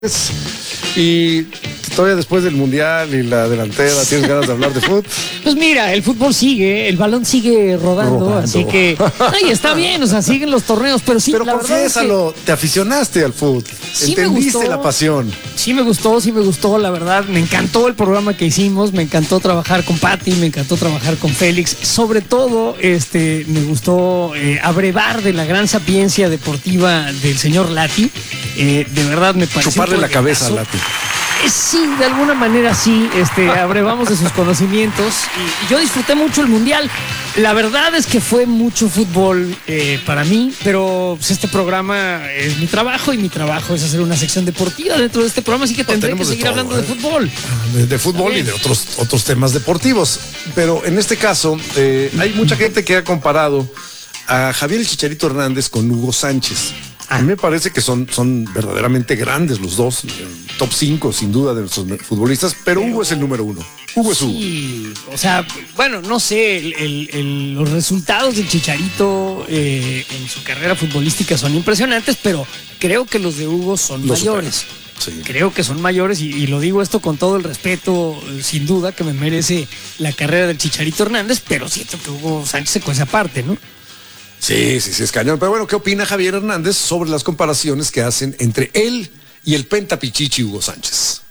Y todavía después del Mundial y la delantera, ¿tienes ganas de hablar de fútbol? Pues mira, el fútbol sigue, el balón sigue rodando. Así que ahí está bien, o sea, siguen los torneos, pero sí. Pero la confiésalo, te aficionaste al fútbol, sí, entendiste la pasión. Sí me gustó, la verdad, me encantó el programa que hicimos, me encantó trabajar con Pati, me encantó trabajar con Félix, sobre todo, me gustó abrevar de la gran sapiencia deportiva del señor Lati, de verdad me pareció. Chuparle la cabeza a Lati. Sí, de alguna manera sí, abrevamos de sus conocimientos y yo disfruté mucho el Mundial. La verdad es que fue mucho fútbol para mí, pero pues, este programa es mi trabajo y mi trabajo es hacer una sección deportiva dentro de este programa, así que tendré que seguir hablando de fútbol. De fútbol y de otros temas deportivos. Pero en este caso, hay mucha gente que ha comparado a Javier el Chicharito Hernández con Hugo Sánchez. A mí me parece que son verdaderamente grandes los dos, top 5 sin duda de nuestros futbolistas, pero Hugo es el número 1. Hugo es Hugo. Sí, o sea, bueno, no sé, los resultados del Chicharito en su carrera futbolística son impresionantes, pero creo que los de Hugo son mayores. Sí. Creo que son mayores y lo digo esto con todo el respeto, sin duda, que me merece la carrera del Chicharito Hernández, pero siento que Hugo Sánchez se cuece aparte, ¿no? Sí, es cañón. Pero bueno, ¿qué opina Javier Hernández sobre las comparaciones que hacen entre él y el pentapichichi Hugo Sánchez?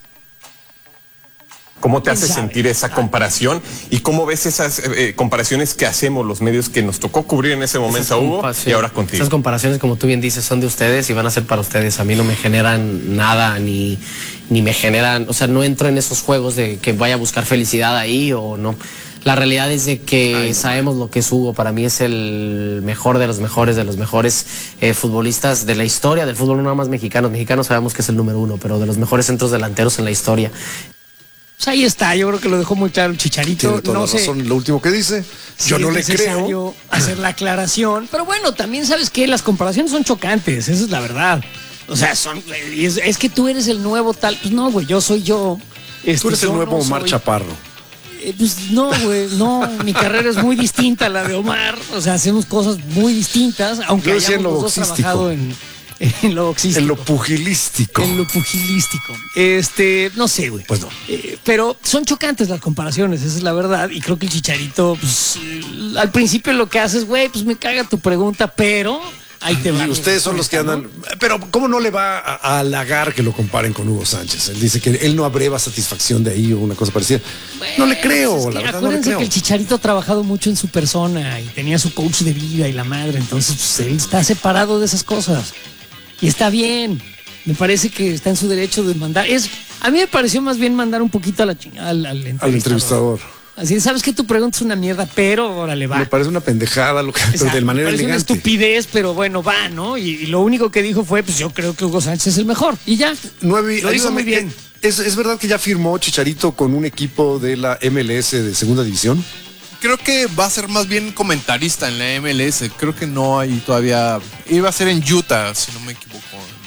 ¿Cómo te hace sentir esa comparación? ¿Y cómo ves esas comparaciones que hacemos los medios que nos tocó cubrir en ese momento a Hugo y ahora contigo? Esas comparaciones, como tú bien dices, son de ustedes y van a ser para ustedes. A mí no me generan nada, ni me generan... O sea, no entro en esos juegos de que vaya a buscar felicidad ahí o no. La realidad es de que sabemos lo que es Hugo. Para mí es el mejor de los mejores futbolistas de la historia del fútbol, no nada más mexicanos. Mexicanos sabemos que es el número 1, pero de los mejores centros delanteros en la historia. Pues ahí está, yo creo que lo dejó muy claro el Chicharito. Tiene toda la razón, lo último que dice. Yo no le creo. Hacer la aclaración. Pero bueno, también sabes que las comparaciones son chocantes, esa es la verdad. O sea, es que tú eres el nuevo tal. Pues no, güey, yo soy yo. Tú eres el nuevo Omar Chaparro. Pues no, güey, no, mi carrera es muy distinta a la de Omar, o sea, hacemos cosas muy distintas, aunque hayamos los dos trabajado en lo boxístico. En lo pugilístico. En lo pugilístico. No sé, güey. Pues no. Pero son chocantes las comparaciones, esa es la verdad, y creo que el Chicharito, pues, al principio lo que haces, güey, pues me caga tu pregunta, pero... Ahí te va. Y ustedes son los que andan. Pero, ¿cómo no le va a halagar que lo comparen con Hugo Sánchez? Él dice que él no abreva satisfacción de ahí o una cosa parecida. Bueno, no le creo, pues la verdad. Acuérdense no le creo. Que el Chicharito ha trabajado mucho en su persona y tenía su coach de vida y la madre. Entonces, pues, él está separado de esas cosas. Y está bien. Me parece que está en su derecho de mandar. A mí me pareció más bien mandar un poquito a la chingada al entrevistador. Así, sabes que tu pregunta es una mierda, pero órale, va. Me parece una pendejada, pero de manera elegante. Una estupidez, pero bueno, va, ¿no? Y lo único que dijo fue, pues yo creo que Hugo Sánchez es el mejor. Y ya, lo hizo muy bien. ¿Es verdad que ya firmó Chicharito con un equipo de la MLS de segunda división? Creo que va a ser más bien comentarista en la MLS. Creo que no hay todavía... Iba a ser en Utah, si no me equivoco,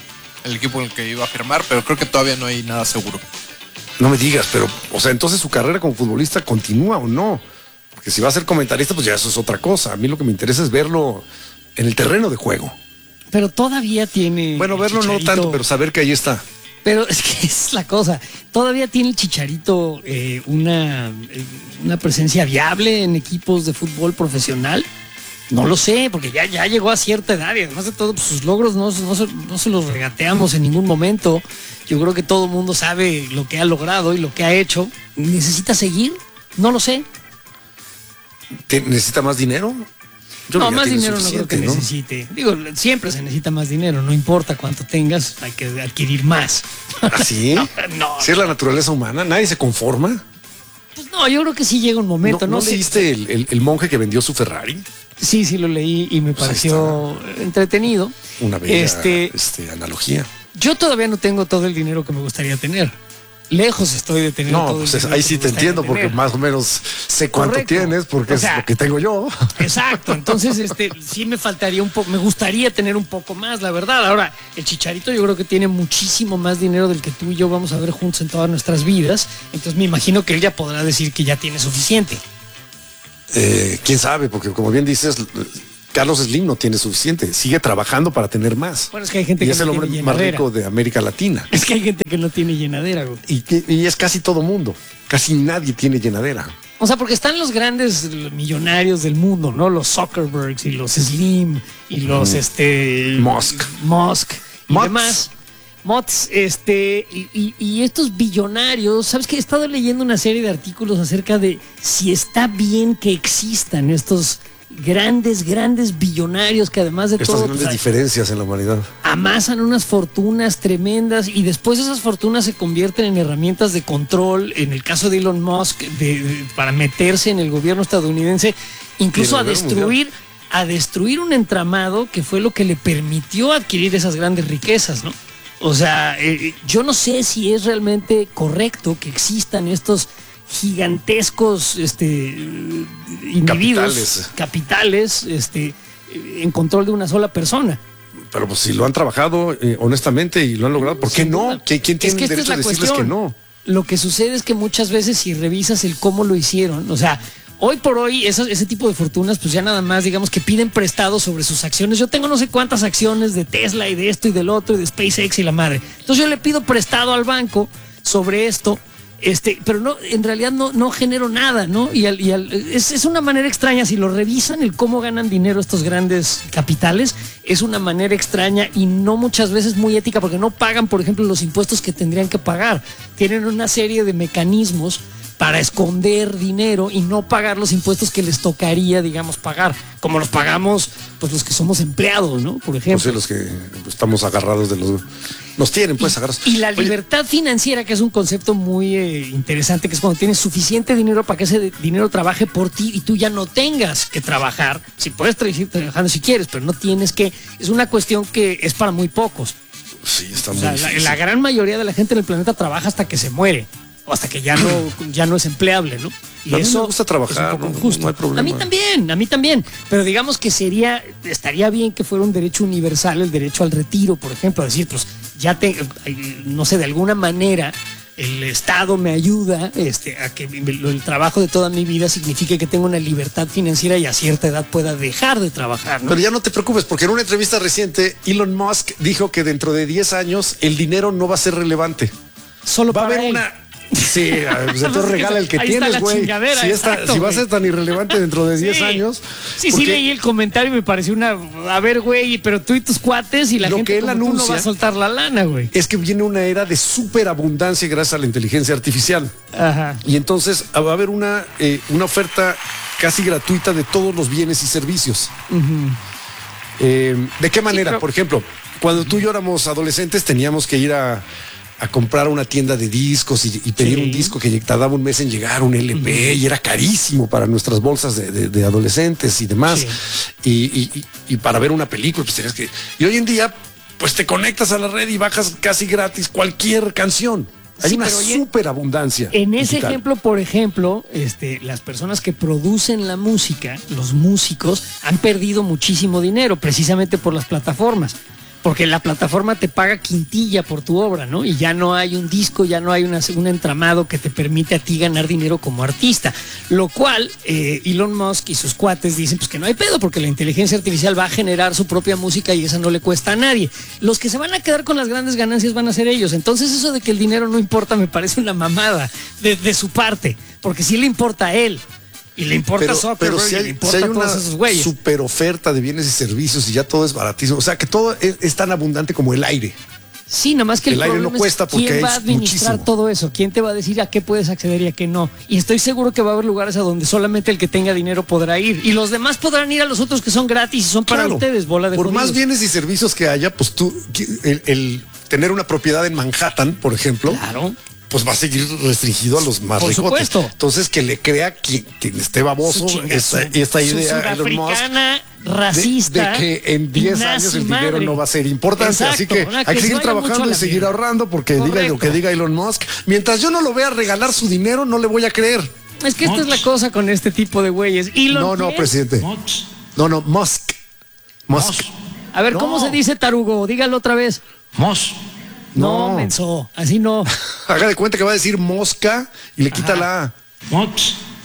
el equipo en el que iba a firmar, pero creo que todavía no hay nada seguro. No me digas, pero, o sea, entonces su carrera como futbolista continúa o no. Porque si va a ser comentarista, pues ya eso es otra cosa. A mí lo que me interesa es verlo en el terreno de juego. Pero todavía tiene... Bueno, verlo Chicharito, no tanto, pero saber que ahí está. Pero es que es la cosa. Todavía tiene el Chicharito una presencia viable en equipos de fútbol profesional. No lo sé, porque ya llegó a cierta edad y además de todo, pues, sus logros no se los regateamos en ningún momento. Yo creo que todo el mundo sabe lo que ha logrado y lo que ha hecho. ¿Necesita seguir? No lo sé. ¿Necesita más dinero? No, más dinero no creo que necesite. Digo, siempre se necesita más dinero, no importa cuánto tengas, hay que adquirir más. ¿Así? No. Si es la naturaleza humana, nadie se conforma. Pues no, yo creo que sí llega un momento. ¿No leíste el monje que vendió su Ferrari? Sí, lo leí y me pareció entretenido. Una bella analogía. Yo todavía no tengo todo el dinero que me gustaría tener. Lejos estoy de tener todo el dinero. Ahí sí te entiendo porque más o menos sé cuánto tienes porque es lo que tengo yo. Exacto, entonces sí me faltaría un poco, me gustaría tener un poco más, la verdad. Ahora, el Chicharito yo creo que tiene muchísimo más dinero del que tú y yo vamos a ver juntos en todas nuestras vidas. Entonces me imagino que él ya podrá decir que ya tiene suficiente. ¿Quién sabe? Porque como bien dices, Carlos Slim no tiene suficiente, sigue trabajando para tener más. Bueno, es que hay gente y que es no el hombre tiene más llenadera. rico de América Latina. Es que hay gente que no tiene llenadera, güey. Y es casi todo mundo. Casi nadie tiene llenadera. O sea, porque están los grandes millonarios del mundo, ¿no? Los Zuckerbergs y los Slim y los Musk y Mots. demás. Mots, y estos billonarios, ¿sabes qué? He estado leyendo una serie de artículos acerca de si está bien que existan estos grandes billonarios que además de Estas todo grandes pues, diferencias en la humanidad. amasan unas fortunas tremendas y después esas fortunas se convierten en herramientas de control, en el caso de Elon Musk, para meterse en el gobierno estadounidense, incluso a destruir un entramado que fue lo que le permitió adquirir esas grandes riquezas, ¿no? O sea, yo no sé si es realmente correcto que existan estos gigantescos individuos, capitales, en control de una sola persona. Pero pues si lo han trabajado honestamente y lo han logrado, ¿por qué no? ¿Quién tiene el derecho a decirles que no? Lo que sucede es que muchas veces si revisas el cómo lo hicieron, o sea, hoy por hoy ese tipo de fortunas pues ya nada más digamos que piden prestado sobre sus acciones. Yo tengo no sé cuántas acciones de Tesla y de esto y del otro y de SpaceX y la madre. Entonces yo le pido prestado al banco sobre esto. Pero no, en realidad no genero nada, ¿no? Es una manera extraña, si lo revisan, el cómo ganan dinero estos grandes capitales, es una manera extraña y no muchas veces muy ética, porque no pagan, por ejemplo, los impuestos que tendrían que pagar. Tienen una serie de mecanismos para esconder dinero y no pagar los impuestos que les tocaría, digamos, pagar, como los pagamos pues los que somos empleados, ¿no? Por ejemplo. Pues sí, los que estamos agarrados de los... Nos tienen pues agarrados. Y la libertad financiera, que es un concepto muy interesante, que es cuando tienes suficiente dinero para que ese dinero trabaje por ti y tú ya no tengas que trabajar. Si puedes seguir trabajando si quieres, pero no tienes que... Es una cuestión que es para muy pocos. Sí, está O muy sea, difícil. la gran mayoría de la gente en el planeta trabaja hasta que se muere o hasta que ya no es empleable, ¿no? Y A mí eso me gusta trabajar, es un poco no injusto. hay problema. A mí también, pero digamos que estaría bien que fuera un derecho universal el derecho al retiro, por ejemplo, decir, pues no sé, de alguna manera el Estado me ayuda a que el trabajo de toda mi vida signifique que tengo una libertad financiera y a cierta edad pueda dejar de trabajar, ¿no? Pero ya no te preocupes, porque en una entrevista reciente Elon Musk dijo que dentro de 10 años el dinero no va a ser relevante. Solo Va a para haber él. una... Sí, pues entonces regala el que Ahí está tienes, la güey. chingadera, Si exacto, va a güey. ser tan irrelevante dentro de 10 años. Sí, porque leí el comentario y me pareció a ver, güey, pero tú y tus cuates y la Lo gente que él como tú no anuncia va a soltar la lana, güey. es que viene una era de superabundancia gracias a la inteligencia artificial. Ajá. Y entonces va a haber una oferta casi gratuita de todos los bienes y servicios. ¿De qué manera? pero- Por ejemplo, cuando tú y yo éramos adolescentes teníamos que ir a comprar una tienda de discos y pedir un disco que tardaba un mes en llegar, un LP, y era carísimo para nuestras bolsas de adolescentes y demás. Y para ver una película, pues tenías que... Y hoy en día, pues te conectas a la red y bajas casi gratis cualquier canción. Hay Sí, una pero oye, superabundancia. En ese digital. ejemplo, por ejemplo, las personas que producen la música, los músicos, han perdido muchísimo dinero precisamente por las plataformas. Porque la plataforma te paga quintilla por tu obra, ¿no? Y ya no hay un disco, ya no hay un entramado que te permite a ti ganar dinero como artista. Lo cual, Elon Musk y sus cuates dicen pues que no hay pedo, porque la inteligencia artificial va a generar su propia música y esa no le cuesta a nadie. Los que se van a quedar con las grandes ganancias van a ser ellos. Entonces eso de que el dinero no importa me parece una mamada de su parte, porque sí le importa a él. Y le importa pero Zuckerberg, si y le hay importa a una todos esos güeyes. super oferta de bienes y servicios y ya todo es baratísimo. O sea, que todo es tan abundante como el aire. Sí, nada más que El aire problema no cuesta es quién porque va a es administrar muchísimo. todo eso, quién te va a decir a qué puedes acceder y a qué no. Y estoy seguro que va a haber lugares a donde solamente el que tenga dinero podrá ir. Y los demás podrán ir a los otros que son gratis y son para Claro, ustedes, bola de por jodidos. más bienes y servicios que haya, pues tú, el tener una propiedad en Manhattan, por ejemplo, Claro. pues va a seguir restringido a los más Por ricotes. supuesto. Entonces, que le crea quien esté baboso esta idea a Elon Musk sudafricana, racista, de que en 10 años el dinero no va a ser importante. Así que Exacto, hay que seguir trabajando y seguir ahorrando porque diga lo que diga Elon Musk. Mientras yo no lo vea regalar su dinero, no le voy a creer. Es que esta es la cosa con este tipo de güeyes. No, presidente. No, Musk. A ver, ¿cómo se dice tarugo? Dígalo otra vez. No, No. menso, así no. Haga de cuenta que va a decir mosca y le quita la A.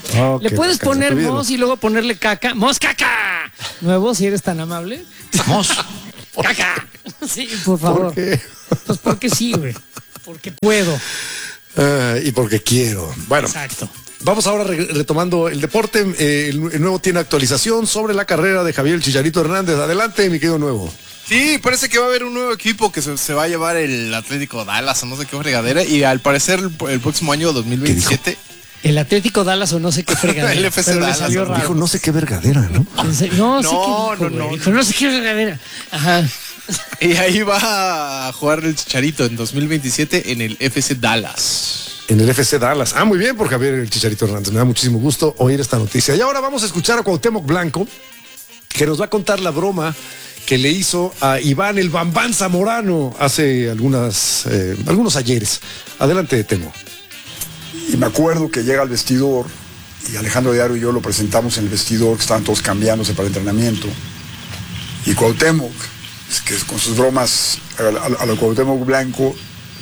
Oh, Le puedes bacán, poner tu ídolo. Mos y luego ponerle caca. ¡Mos caca! Nuevo, si eres tan amable. Mos. ¡Caca! Sí, por favor. ¿Por qué? Pues porque sí, güey. Porque puedo. Y porque quiero. Bueno, Exacto. vamos ahora retomando el deporte. El Nuevo tiene actualización sobre la carrera de Javier el Chicharito Hernández. Adelante, mi querido Nuevo. Sí, parece que va a haber un nuevo equipo que se va a llevar el Atlético Dallas o no sé qué fregadera. Y al parecer el próximo año 2027. El Atlético Dallas o no sé qué fregadera. El FC pero le Dallas, salió raro. Dijo no sé qué vergadera, ¿no? No sé qué dijo, No, güey. no. Dijo, no sé qué fregadera. Ajá. Y ahí va a jugar el Chicharito en 2027 en el FC Dallas. En el FC Dallas. Ah, muy bien por Javier el Chicharito Hernández. Me da muchísimo gusto oír esta noticia. Y ahora vamos a escuchar a Cuauhtémoc Blanco, que nos va a contar la broma que le hizo a Iván el Bambán Zamorano hace algunos ayeres. Adelante, Temo. Y me acuerdo que llega al vestidor y Alejandro Diario y yo lo presentamos en el vestidor, que estaban todos cambiándose para el entrenamiento. Y Cuauhtémoc, que con sus bromas a lo Cuauhtémoc Blanco,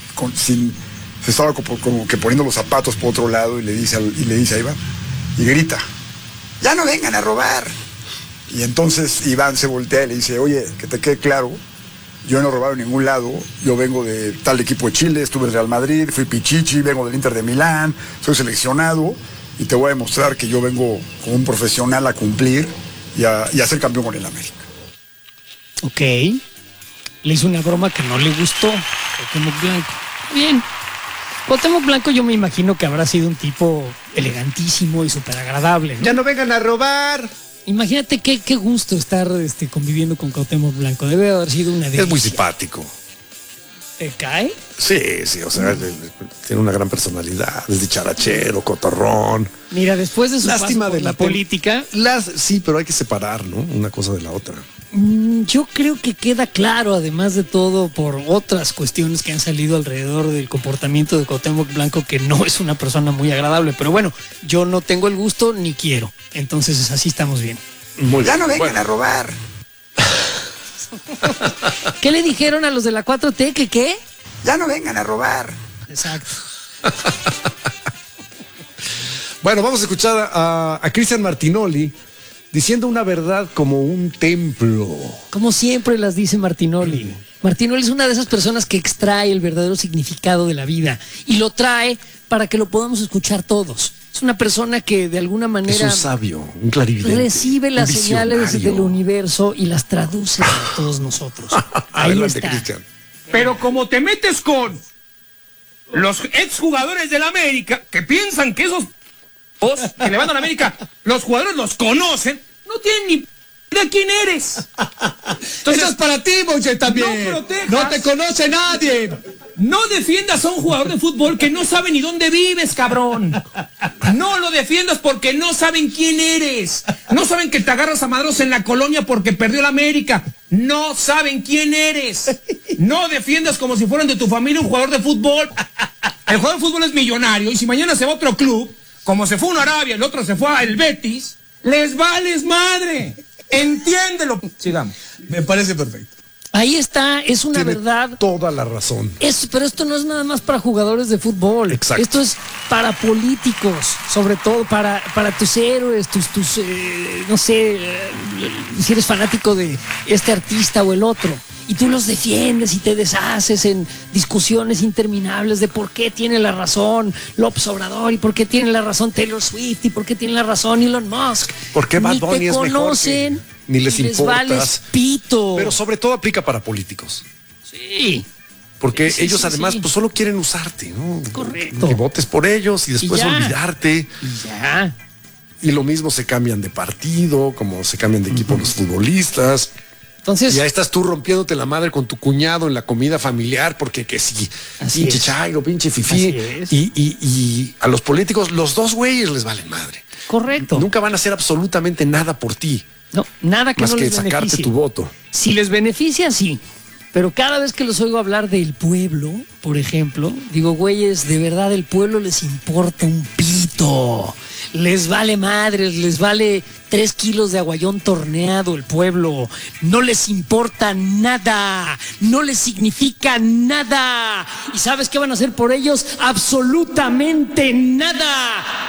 se estaba como que poniendo los zapatos por otro lado y le dice a Iván, y grita, ¡ya no vengan a robar! Y entonces Iván se voltea y le dice, oye, que te quede claro, yo no he robado en ningún lado, yo vengo de tal equipo de Chile, estuve en Real Madrid, fui Pichichi, vengo del Inter de Milán, soy seleccionado y te voy a demostrar que yo vengo como un profesional a cumplir y a ser campeón con el América. Ok. Le hizo una broma que no le gustó. Cuauhtémoc Blanco. Bien. Cuauhtémoc Blanco yo me imagino que habrá sido un tipo elegantísimo y súper agradable, ¿no? Ya no vengan a robar. Imagínate qué gusto estar conviviendo con Cuauhtémoc Blanco. Debe haber sido una delicia. Es muy simpático. ¿Te cae? Sí, o sea, tiene una gran personalidad, es dicharachero, cotorrón. Mira, después de su Lástima paso por de la política, Sí, pero hay que separar, ¿no? Una cosa de la otra. yo creo que queda claro, además de todo, por otras cuestiones que han salido alrededor del comportamiento de Cuauhtémoc Blanco, que no es una persona muy agradable. Pero bueno, yo no tengo el gusto ni quiero. Entonces así estamos bien. Muy Ya bien. no vengan a robar. ¿Qué le dijeron a los de la 4T? ¿Que qué? Ya no vengan a robar. Exacto. Bueno, vamos a escuchar a Cristian Martinoli diciendo una verdad como un templo. Como siempre las dice Martinoli. Martinoli es una de esas personas que extrae el verdadero significado de la vida y lo trae para que lo podamos escuchar todos. Es una persona que de alguna Es manera un sabio, un clarividente. recibe las un señales visionario. del universo y las traduce para todos nosotros. Ahí Adelante, está. Cristian. Pero como te metes con los exjugadores del América, que piensan que esos que le van a la América, los jugadores los conocen, no tienen ni de quién eres. Entonces, Eso es para ti, Moisés, también. No protejas. No te conoce nadie. no defiendas a un jugador de fútbol que no sabe ni dónde vives, cabrón. No lo defiendas porque no saben quién eres. No saben que te agarras a madros en la colonia porque perdió la América. No saben quién eres. No defiendas como si fueran de tu familia un jugador de fútbol. El jugador de fútbol es millonario y si mañana se va a otro club, como se fue uno a Arabia, el otro se fue al Betis, les vales madre. Entiéndelo. Sigamos. Me parece perfecto. Ahí está, es una Tiene verdad. toda la razón. Pero esto no es nada más para jugadores de fútbol. Exacto. Esto es para políticos, sobre todo para tus héroes, no sé, si eres fanático de este artista o el otro. Y tú los defiendes y te deshaces en discusiones interminables de por qué tiene la razón López Obrador y por qué tiene la razón Taylor Swift y por qué tiene la razón Elon Musk. ¿Por qué Bad Ni Bunny te es mejor conocen, que- ni les importas? vales pito. Pero sobre todo aplica para políticos. Sí. Porque Sí, ellos sí, además sí. pues solo quieren usarte, ¿no? Correcto. Que votes por ellos y después Y ya. olvidarte. Ya. Y lo mismo se cambian de partido, como se cambian de equipo los futbolistas. Entonces, Y ahí estás tú rompiéndote la madre con tu cuñado en la comida familiar, porque que sí, Así pinche es. chairo, pinche fifí. Así es. Y a los políticos, los dos güeyes les valen madre. correcto. Nunca van a hacer absolutamente nada por ti, No, nada que más no que les sacarte beneficie. tu voto. Si les beneficia, sí. Pero cada vez que los oigo hablar del pueblo, por ejemplo, digo, güeyes, de verdad el pueblo les importa un pito. Les vale madres, les vale 3 kilos de aguayón torneado el pueblo. No les importa nada. No les significa nada. ¿Y sabes qué van a hacer por ellos? Absolutamente nada.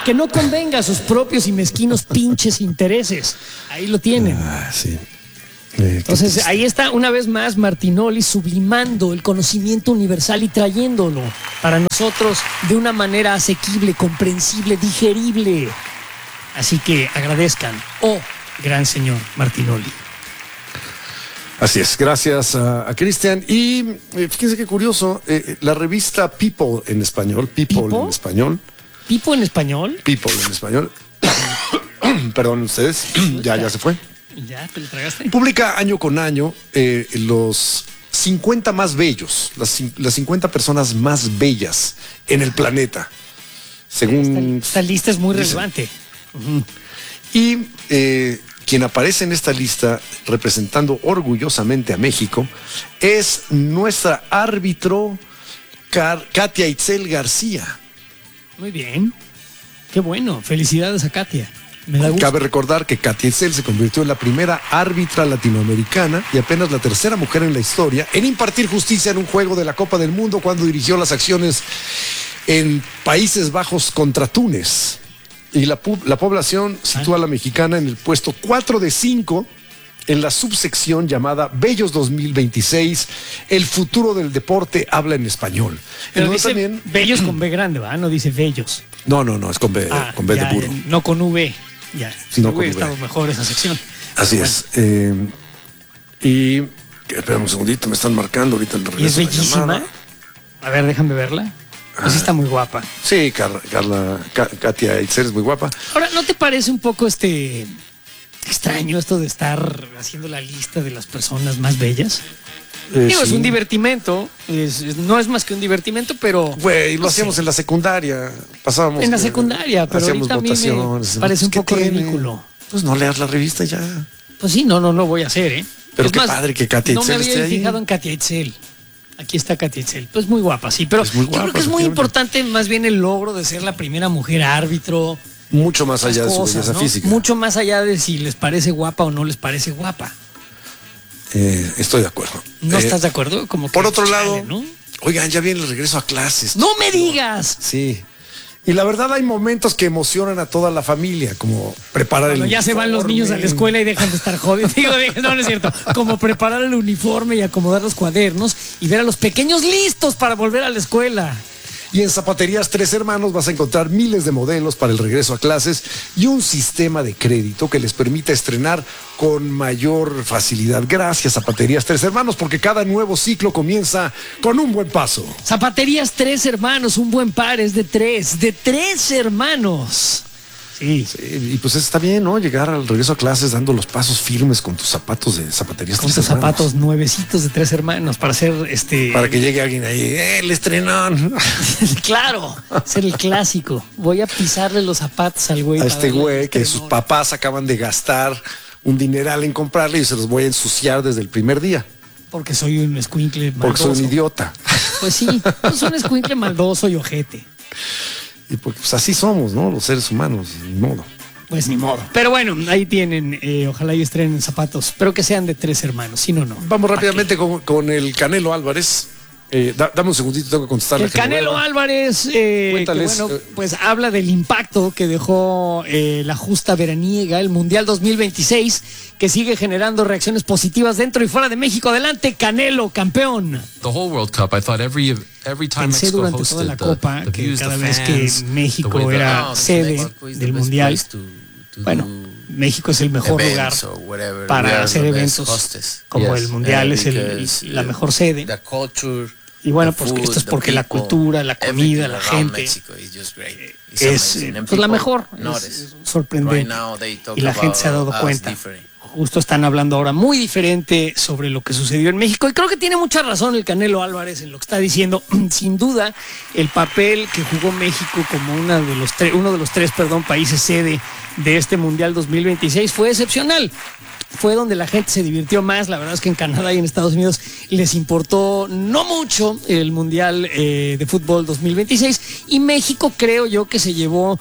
que no convenga a sus propios y mezquinos pinches intereses. Ahí lo tienen. Sí. Entonces, ahí está una vez más Martinoli sublimando el conocimiento universal y trayéndolo para nosotros de una manera asequible, comprensible, digerible. Así que agradezcan, gran señor Martinoli. Así es, gracias a Cristian. Y fíjense qué curioso, la revista People en español, ¿People en español? People en español, perdón ustedes, ya se fue. ¿Ya te lo tragaste? Publica año con año los 50 más bellos, las 50 personas más bellas en el planeta. Según esta lista es muy dicen. relevante. Y quien aparece en esta lista representando orgullosamente a México es nuestra árbitro Katia Itzel García. Muy bien. Qué bueno. Felicidades a Katia. Me da gusto. Cabe recordar que Katia Itzel se convirtió en la primera árbitra latinoamericana y apenas la tercera mujer en la historia en impartir justicia en un juego de la Copa del Mundo cuando dirigió las acciones en Países Bajos contra Túnez. Y la población sitúa a la mexicana en el puesto 4 de 5 en la subsección llamada Bellos 2026, el futuro del deporte habla en español. Pero dice también bellos con B grande, ¿va? No dice bellos. No, es con B, con B ya, de burro. No con V. Ya, no hubiera estado mejor esa sección. Así es. Y espera un segundito, me están marcando ahorita el regreso. ¿Y es bellísima? A ver, déjame verla. Pues sí está muy guapa. Sí, Katia Itzel es muy guapa. Ahora, ¿no te parece un poco extraño esto de estar haciendo la lista de las personas más bellas? Digo, es un divertimento, no es más que un divertimento, pero... Güey, lo hacíamos en la secundaria, pasábamos... En la secundaria, pero ahorita a mí me parece un poco ridículo. Pues no leas la revista ya. Pues sí, no lo voy a hacer, ¿eh? Pero es qué más, padre que Katia Itzel esté ahí. No me había fijado en Katia Itzel. Aquí está Katia Itzel. Pues muy guapa, sí, pero yo creo que es muy importante más bien el logro de ser la primera mujer árbitro. Mucho más allá de su belleza física. Mucho más allá de si les parece guapa o no les parece guapa. Estoy de acuerdo. ¿No estás de acuerdo? Como que por otro lado, ¿no? Oigan, ya viene el regreso a clases. ¡No me digas! Sí. Y la verdad hay momentos que emocionan a toda la familia, como preparar Cuando el ya uniforme. se van los niños a la escuela y dejan de estar jodidos. Digo, no es cierto. Como preparar el uniforme y acomodar los cuadernos y ver a los pequeños listos para volver a la escuela. Y en Zapaterías Tres Hermanos vas a encontrar miles de modelos para el regreso a clases y un sistema de crédito que les permita estrenar con mayor facilidad. Gracias, Zapaterías Tres Hermanos, porque cada nuevo ciclo comienza con un buen paso. Zapaterías Tres Hermanos, un buen par es de tres hermanos. Sí. Y pues está bien, ¿no? Llegar al regreso a clases dando los pasos firmes con tus zapatos de Zapaterías Con Tres tus Hermanos. zapatos nuevecitos de Tres Hermanos para hacer Para que llegue alguien ahí, el estrenón. Claro, ser el clásico. Voy a pisarle los zapatos al güey. A este güey que sus papás acaban de gastar un dineral en comprarle y se los voy a ensuciar desde el primer día. Porque soy un escuincle maldoso. Porque soy un idiota. Pues sí, soy un escuincle maldoso y ojete. Y porque pues así somos, ¿no? Los seres humanos, ni modo. Pues ni modo. Pero bueno, ahí tienen, ojalá y estrenen zapatos, pero que sean de Tres Hermanos, si no, no. Vamos rápidamente con el Canelo Álvarez. Dame un segundito, tengo que contestarle. El Canelo Álvarez, Cuéntales, pues habla del impacto que dejó la justa veraniega, el Mundial 2026, que sigue generando reacciones positivas dentro y fuera de México. Adelante, Canelo, campeón. The whole World Cup, I thought every time Pensé Mexico durante toda la hosted Copa the que views, cada the vez que fans, México the way era sede del Mundial, bueno, México es el mejor lugar para hacer eventos como el Mundial es la mejor sede. Y bueno, pues esto es porque la cultura, la comida, la gente es pues la mejor, es sorprendente. Y la gente se ha dado cuenta. Justo están hablando ahora muy diferente sobre lo que sucedió en México. Y creo que tiene mucha razón el Canelo Álvarez en lo que está diciendo. Sin duda, el papel que jugó México como uno de los tres países sede de este Mundial 2026 fue excepcional. fue donde la gente se divirtió más. La verdad es que en Canadá y en Estados Unidos les importó no mucho el Mundial de Fútbol 2026, y México creo yo que se llevó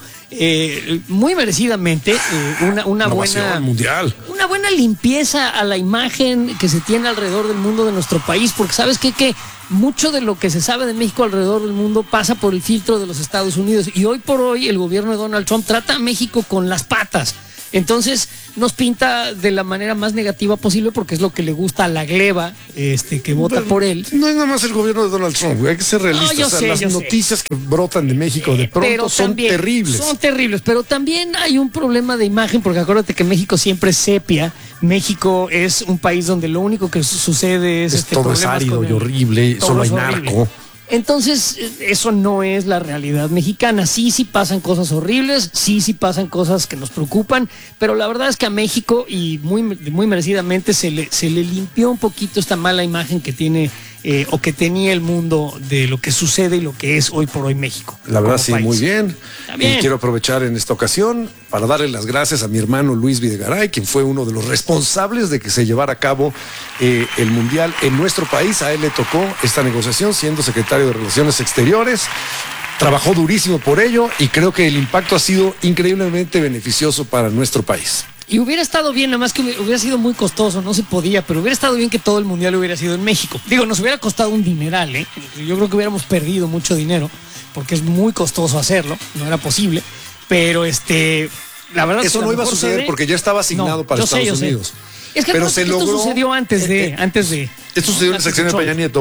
muy merecidamente una buena mundial. Una buena limpieza a la imagen que se tiene alrededor del mundo de nuestro país, porque sabes que mucho de lo que se sabe de México alrededor del mundo pasa por el filtro de los Estados Unidos, y hoy por hoy el gobierno de Donald Trump trata a México con las patas. Entonces nos pinta de la manera más negativa posible, porque es lo que le gusta a la gleba que vota por él. No es nada más el gobierno de Donald Trump, güey. Hay que ser realistas. Las noticias que brotan de México de pronto son terribles. Son terribles, pero también hay un problema de imagen, porque acuérdate que México siempre es sepia. México es un país donde lo único que sucede es todo es árido y horrible, solo hay narco. Entonces, eso no es la realidad mexicana. Sí pasan cosas horribles, sí pasan cosas que nos preocupan, pero la verdad es que a México, y muy merecidamente, se le limpió un poquito esta mala imagen que tiene o que tenía el mundo de lo que sucede y lo que es hoy por hoy México. La verdad, sí, muy bien. Y quiero aprovechar en esta ocasión para darle las gracias a mi hermano Luis Videgaray, quien fue uno de los responsables de que se llevara a cabo el Mundial en nuestro país. A él le tocó esta negociación siendo secretario de Relaciones Exteriores. Trabajó durísimo por ello y creo que el impacto ha sido increíblemente beneficioso para nuestro país. Y hubiera estado bien, nada más que hubiera sido muy costoso, no se podía, pero hubiera estado bien que todo el mundial hubiera sido en México. Digo, nos hubiera costado un dineral, ¿eh? Yo creo que hubiéramos perdido mucho dinero, porque es muy costoso hacerlo, no era posible, pero la verdad eso es que no iba a suceder porque ya estaba asignado para Estados Unidos. Es que pero se logró, esto sucedió antes de. Esto sucedió en el sexenio de Peña Nieto,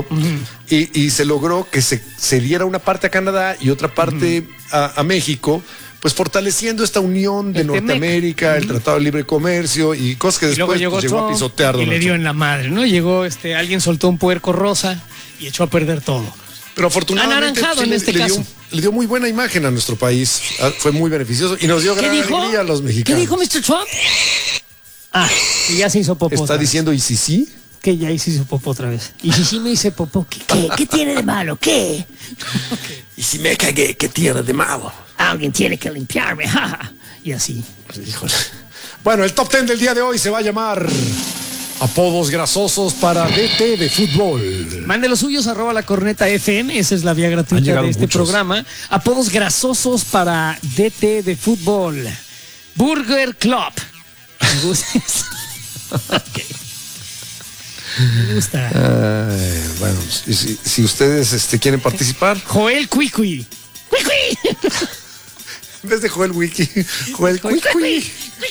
y se logró que se diera una parte a Canadá y otra parte a México, pues fortaleciendo esta unión de Norteamérica, el Tratado de Libre Comercio y cosas que después llegó a pisotear. Y le dio en la madre, ¿no? Llegó alguien soltó un puerco rosa y echó a perder todo. Pero afortunadamente anaranjado en este caso. Le dio muy buena imagen a nuestro país. Fue muy beneficioso y nos dio gran alegría a los mexicanos. ¿Qué dijo Mr. Trump? Y ya se hizo popó. Está diciendo, ¿y si sí? Que ya hizo popó otra vez. Y si sí me hice popó, ¿qué tiene de malo? ¿Qué? Y si me cagué, ¿qué tiene de malo? Alguien tiene que limpiarme. Y así. Híjole. Bueno, el top 10 del día de hoy se va a llamar Apodos grasosos para DT de fútbol. Mande los suyos, @lacorneta.fm. Esa es la vía gratuita de este programa. Apodos grasosos para DT de fútbol. Burger Club. Me gusta eso. Okay. Me gusta. Bueno, si ustedes quieren participar. Joel Cuicui. En vez de Joel Wiki, Joel Cuicui.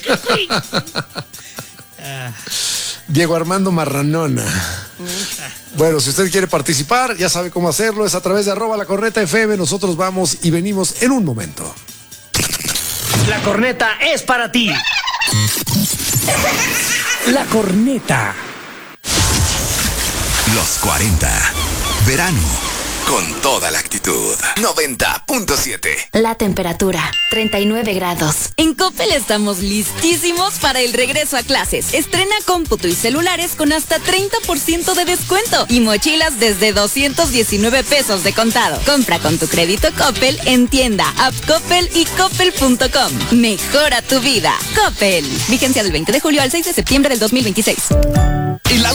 Diego Armando Marranona. Bueno, si usted quiere participar, ya sabe cómo hacerlo. Es a través de @lacorneta.fm. Nosotros vamos y venimos en un momento. La corneta es para ti. La corneta. Los 40. Verano. Con toda la actitud. 90.7. La temperatura, 39 grados. En Coppel estamos listísimos para el regreso a clases. Estrena cómputo y celulares con hasta 30% de descuento. Y mochilas desde 219 pesos de contado. Compra con tu crédito Coppel en tienda, app Coppel y coppel.com. Mejora tu vida. Coppel. Vigencia del 20 de julio al 6 de septiembre del 2026. El